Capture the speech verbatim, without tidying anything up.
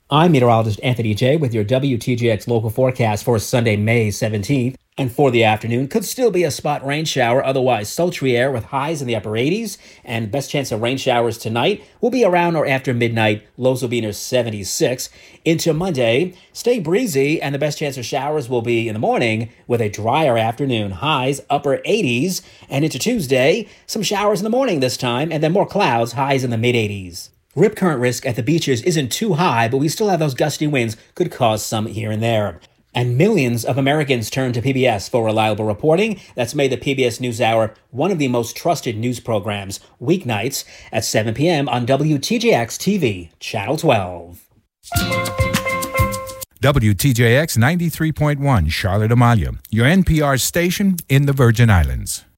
I'm meteorologist Anthony J with your W T J X local forecast for Sunday, May seventeenth. And for the afternoon, could still be a spot rain shower, otherwise sultry air with highs in the upper eighties. And best chance of rain showers tonight will be around or after midnight. Lows will be near seventy-six. Into Monday, stay breezy, and the best chance of showers will be in the morning with a drier afternoon. Highs upper eighties. And into Tuesday, some showers in the morning this time, and then more clouds, highs in the mid eighties. Rip current risk at the beaches isn't too high, but we still have those gusty winds could cause some here and there. And millions of Americans turn to P B S for reliable reporting. That's made the P B S NewsHour one of the most trusted news programs, weeknights at seven p.m. on W T J X T V, Channel twelve. W T J X ninety-three point one, Charlotte Amalia, your N P R station in the Virgin Islands.